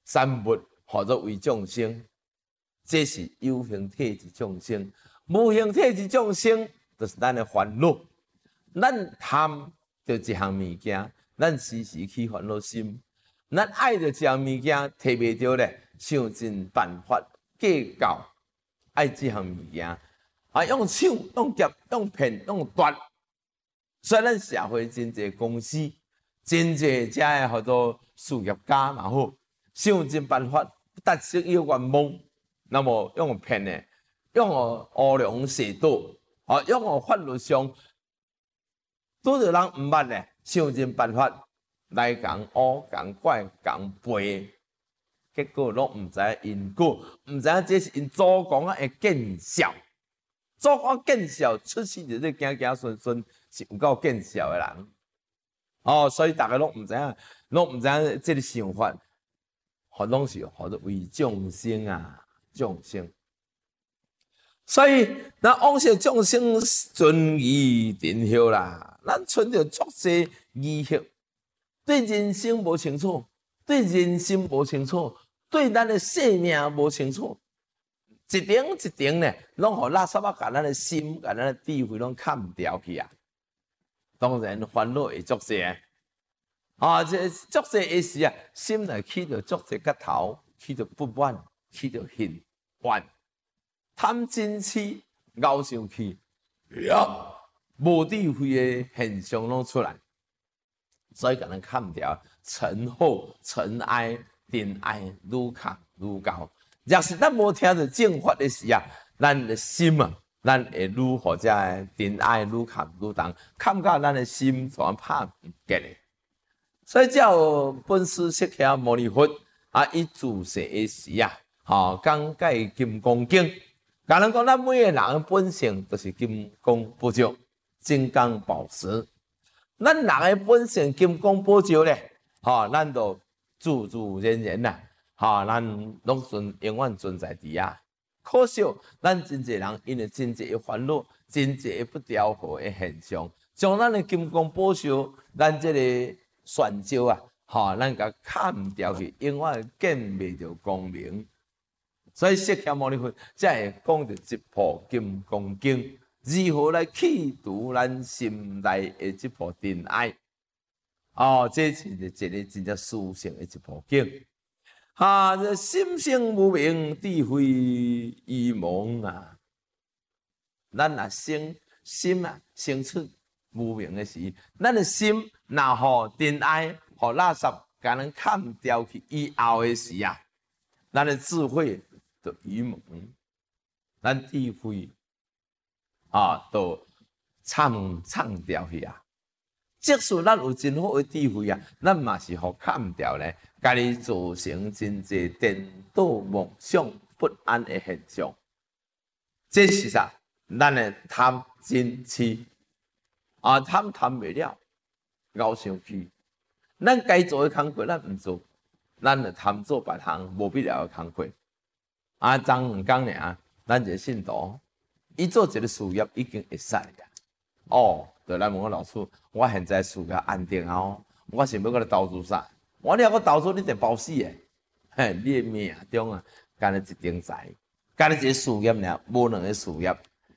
三物或者为众生，这是有形体之众生。无形体之众生，就是咱的烦恼。咱贪着一项物件，咱时时起烦恼心；咱爱着一项物件，摕袂着咧，想尽办法计较爱这项物件，用抢、用劫、用骗、用夺。所以咱社会真侪公司，真侪遮个叫做事业家嘛好，想尽办法达成伊个愿望，那么用骗的，用乌龙蛇道，用法律上拄着人毋捌咧，想尽办法来共乌、共怪、共背，结果拢毋知因果，毋知影这是因祖公啊的见效。祖公见效出世就这行行顺顺，是有够见效的人。所以大家拢毋知影，这个想法，拢是或者为众生啊，众生。所以，咱往昔众生尊仪定孝啦，咱存着足些仪式，对人生无清楚，对人心无清楚，对咱的性命无清楚。一点一点呢，拢互垃圾甲咱的心、甲咱的智慧拢砍掉去啊！当然烦恼会足些，这足些的时啊，心内起着足些骨头，起着不满，起着恨怨、贪嗔痴、傲上去，无智慧的现象拢出来，所以甲咱砍掉，尘好尘埃、尘埃愈砍愈高。若是咱无听着正法的时啊，咱的心啊，咱会愈或者尘埃愈砍愈重，砍到咱的心全拍唔结的。所以照本师释迦牟尼佛伊自世的时啊，讲解金刚经，甲人讲咱每个人的本性都是金刚不朽、金刚宝石。咱人的本性金刚不朽咧，咱就自自然然啦。咱拢永远存在伫啊。可惜咱真侪人因为真侪的烦恼，真侪的不调和的现象，将咱的金刚宝石，咱这个玄照啊，咱甲砍掉去，永远见袂着光明。所以释迦牟尼佛才会讲着一部金刚经，如何来去除咱心内的这部尘埃。这是一个真正殊胜的一部经。这心性无明，智慧愚蒙啊！咱若心啊生出无明的时，咱的心若互尘埃、互垃圾，甲咱砍掉去以后的时啊，咱的智慧就愚蒙，咱智慧就藏掉去啊！即使咱有真好的智慧啊，咱嘛是互砍掉咧。家己造成真侪颠倒梦想不安的现象，这是啥？咱的贪嗔痴贪袂了，熬上去。咱该做的工课咱毋做，咱就贪做别项无必要的工课。昨2天尔，咱一个信徒，伊做一个事业已经会使啦。就来问我老师，我现在事业安定啊，我想要搁来投资啥？我你要搁投资，你得包死诶！你的命中啊，干了一丁财，干了一个事业尔，无两个事业。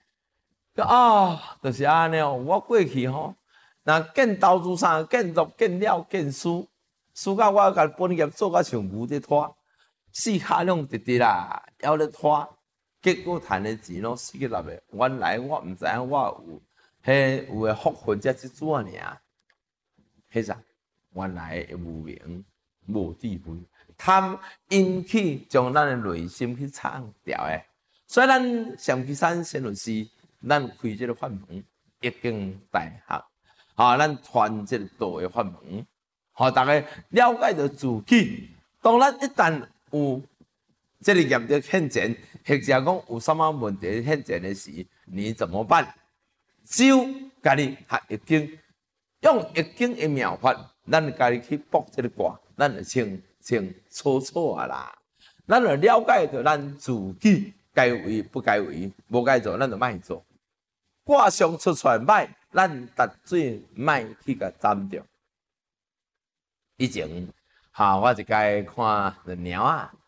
就是安尼我过去若见投资啥，见入见了见输，输到我甲本业做甲像牛在拖，四骹拢直直啦，还咧拖，结果赚的钱拢死去落个。原来我毋知影我有诶福分才即做尔，迄啥？原来的无明、无智慧、贪引起将咱的内心去藏掉诶。所以咱上期山先律师，咱开这个法门，一经大学，咱传这个道的法门，大家了解到自己。当咱一旦有这个业力现前，或者讲有什么问题现前的时，你怎么办？只有家己学易经，用易经的妙法。咱家己去卜这个卦，咱就清楚楚啊啦。咱就了解到咱自己该为不该为，无该做，咱就莫做。卦象出来歹，咱绝对莫去甲沾着。以前哈，我一该看鸟啊。